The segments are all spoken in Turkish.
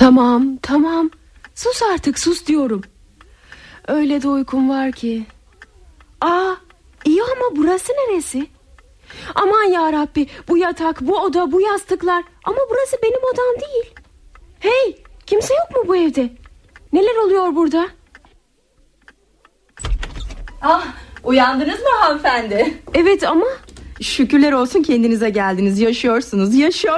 Tamam. Sus artık, sus diyorum. Öyle de uykum var ki. İyi ama burası neresi? Aman yarabbi, bu yatak, bu oda, bu yastıklar. Ama burası benim odam değil. Hey, kimse yok mu bu evde? Neler oluyor burada? Uyandınız mı hanımefendi? Evet ama... Şükürler olsun kendinize geldiniz. Yaşıyorsunuz.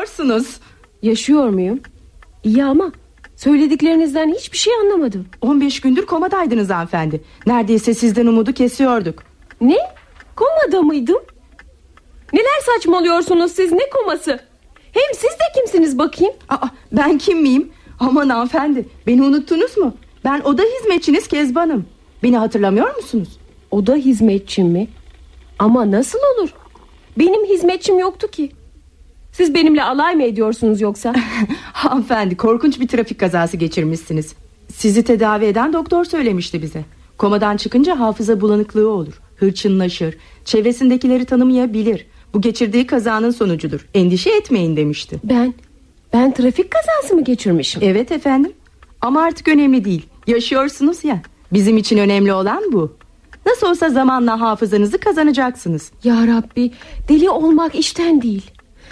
Yaşıyor muyum? İyi ama söylediklerinizden hiçbir şey anlamadım. 15 gündür komadaydınız hanımefendi. Neredeyse sizden umudu kesiyorduk. Ne? Komada mıydım? Neler saçmalıyorsunuz siz, ne koması? Hem siz de kimsiniz bakayım? Ben kim miyim? Aman hanımefendi, beni unuttunuz mu? Ben oda hizmetçiniz Kezban'ım. Beni hatırlamıyor musunuz? Oda hizmetçim mi? Ama nasıl olur? Benim hizmetçim yoktu ki. Siz benimle alay mı ediyorsunuz yoksa? Hanımefendi, korkunç bir trafik kazası geçirmişsiniz. Sizi tedavi eden doktor söylemişti bize. Komadan çıkınca hafıza bulanıklığı olur, hırçınlaşır, çevresindekileri tanımayabilir. Bu geçirdiği kazanın sonucudur. Endişe etmeyin demişti. Ben trafik kazası mı geçirmişim? Evet efendim. Ama artık önemli değil. Yaşıyorsunuz ya. Bizim için önemli olan bu. Nasıl olsa zamanla hafızanızı kazanacaksınız. Ya Rabbi, deli olmak işten değil.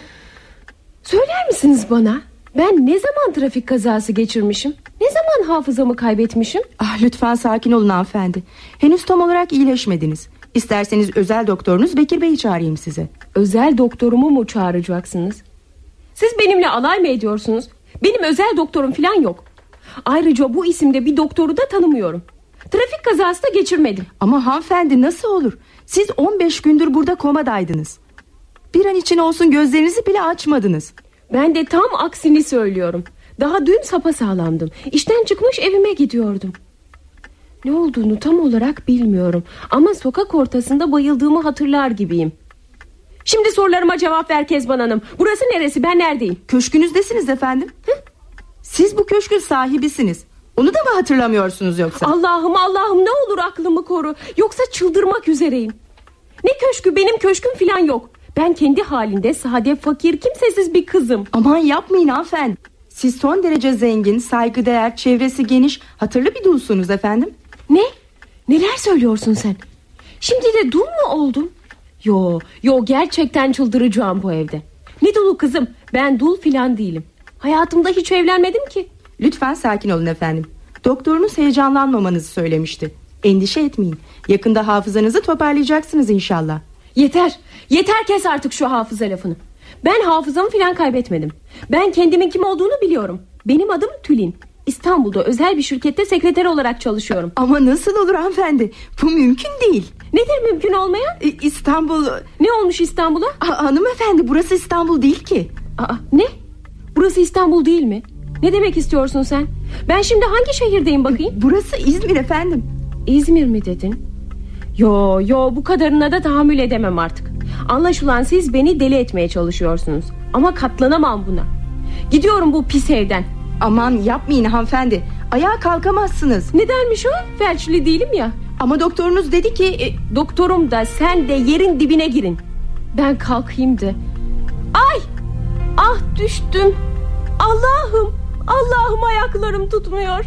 Söyler misiniz bana? Ben ne zaman trafik kazası geçirmişim? Ne zaman hafızamı kaybetmişim? Lütfen sakin olun hanımefendi. Henüz tam olarak iyileşmediniz. İsterseniz özel doktorunuz Bekir Bey'i çağırayım size. Özel doktorumu mu çağıracaksınız? Siz benimle alay mı ediyorsunuz? Benim özel doktorum falan yok. Ayrıca bu isimde bir doktoru da tanımıyorum. Trafik kazası da geçirmedim. Ama hanımefendi, nasıl olur? Siz 15 gündür burada komadaydınız. Bir an için olsun gözlerinizi bile açmadınız. Ben de tam aksini söylüyorum. Daha dün sapasağlamdım. İşten çıkmış evime gidiyordum. Ne olduğunu tam olarak bilmiyorum. Ama sokak ortasında bayıldığımı hatırlar gibiyim. Şimdi sorularıma cevap ver Kezban Hanım. Burası neresi, ben neredeyim? Köşkünüzdesiniz efendim. Siz bu köşkün sahibisiniz. Onu da mı hatırlamıyorsunuz yoksa? Allah'ım, ne olur aklımı koru. Yoksa çıldırmak üzereyim. Ne köşkü, benim köşküm falan yok. Ben kendi halinde sade, fakir, kimsesiz bir kızım. Aman yapmayın hanımefendi. Siz son derece zengin, saygıdeğer, çevresi geniş, hatırlı bir dulsunuz efendim. Ne? Neler söylüyorsun sen? Şimdi de dul mu oldum? Yo, gerçekten çıldıracağım bu evde. Ne dulu kızım? Ben dul filan değilim. Hayatımda hiç evlenmedim ki. Lütfen sakin olun efendim. Doktorunuz heyecanlanmamanızı söylemişti. Endişe etmeyin. Yakında hafızanızı toparlayacaksınız inşallah. Yeter, kes artık şu hafıza lafını. Ben hafızamı filan kaybetmedim. Ben kendimin kim olduğunu biliyorum. Benim adım Tülin. İstanbul'da özel bir şirkette sekreter olarak çalışıyorum. Ama nasıl olur hanımefendi? Bu mümkün değil. Nedir mümkün olmayan? İstanbul... Ne olmuş İstanbul'a? Hanımefendi, burası İstanbul değil ki. Ne? Burası İstanbul değil mi? Ne demek istiyorsun sen? Ben şimdi hangi şehirdeyim bakayım? Burası İzmir efendim. İzmir mi dedin? Yo, bu kadarına da tahammül edemem artık. Anlaşılan siz beni deli etmeye çalışıyorsunuz. Ama katlanamam buna. Gidiyorum bu pis evden. Aman yapmayın hanımefendi. Ayağa kalkamazsınız. Nedenmiş o? Felçli değilim ya. Ama doktorunuz dedi ki... Doktorum da sen de yerin dibine girin. Ben kalkayım da. Ay! Düştüm. Allah'ım, ayaklarım tutmuyor.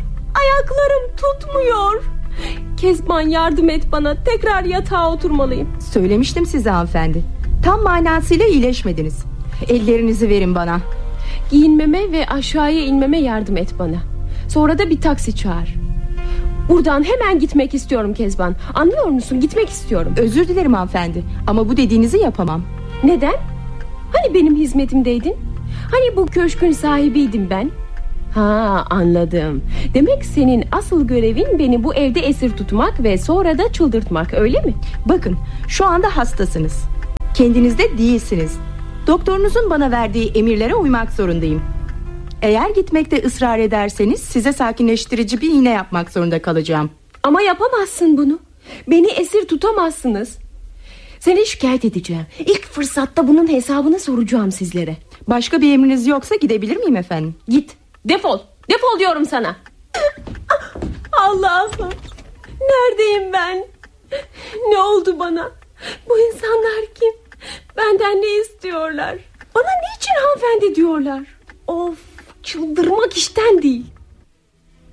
Kezban, yardım et bana. Tekrar yatağa oturmalıyım. Söylemiştim size hanımefendi. Tam manasıyla iyileşmediniz. Ellerinizi verin bana. Giyinmeme ve aşağıya inmeme yardım et bana. Sonra da bir taksi çağır. Buradan hemen gitmek istiyorum Kezban. Anlıyor musun? Gitmek istiyorum. Özür dilerim hanımefendi, ama bu dediğinizi yapamam. Neden? Hani benim hizmetimdeydin? Hani bu köşkün sahibiydim ben? Anladım. Demek senin asıl görevin beni bu evde esir tutmak ve sonra da çıldırtmak, öyle mi? Bakın, şu anda hastasınız. Kendinizde değilsiniz. Doktorunuzun bana verdiği emirlere uymak zorundayım. Eğer gitmekte ısrar ederseniz size sakinleştirici bir iğne yapmak zorunda kalacağım. Ama yapamazsın bunu. Beni esir tutamazsınız. Seni şikayet edeceğim. İlk fırsatta bunun hesabını soracağım sizlere. Başka bir emriniz yoksa gidebilir miyim efendim? Git. Defol diyorum sana. Allah'ım, neredeyim ben? Ne oldu bana? Bu insanlar kim? Benden ne istiyorlar? Bana niçin hanımefendi diyorlar? Of, Çıldırmak işten değil.